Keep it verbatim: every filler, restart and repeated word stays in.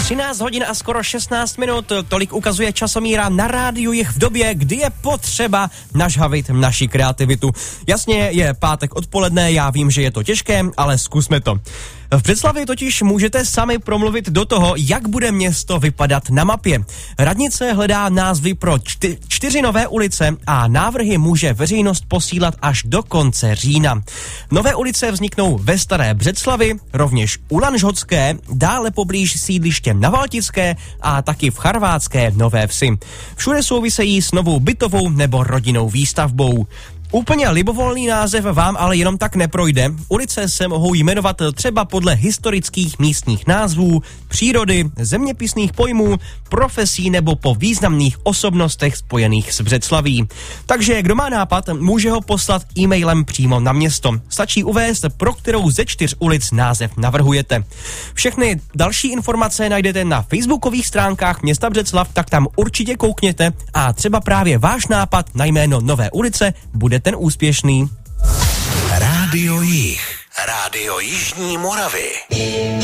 třináct hodin a skoro šestnáct minut, tolik ukazuje časomíra na rádiu Jih v době, kdy je potřeba nažhavit naši kreativitu. Jasně, je pátek odpoledne, já vím, že je to těžké, ale zkusme to. V Břeclavi totiž můžete sami promluvit do toho, jak bude město vypadat na mapě. Radnice hledá názvy pro čty, čtyři nové ulice a návrhy může veřejnost posílat až do konce října. Nové ulice vzniknou ve Staré Břeclavi, rovněž u Lanžhotské, dále poblíž sídliště na Valtické a taky v Charvátské Nové Vsi. Všude souvisejí s novou bytovou nebo rodinnou výstavbou. Úplně libovolný název vám ale jenom tak neprojde. Ulice se mohou jmenovat třeba podle historických místních názvů, přírody, zeměpisných pojmů, profesí nebo po významných osobnostech spojených s Břeclaví. Takže kdo má nápad, může ho poslat e-mailem přímo na město. Stačí uvést, pro kterou ze čtyř ulic název navrhujete. Všechny další informace najdete na facebookových stránkách města Břeclav, tak tam určitě koukněte a třeba právě váš nápad na jméno nové ulice bude ten úspěšný. Rádio Jih. Rádio Jižní Moravy.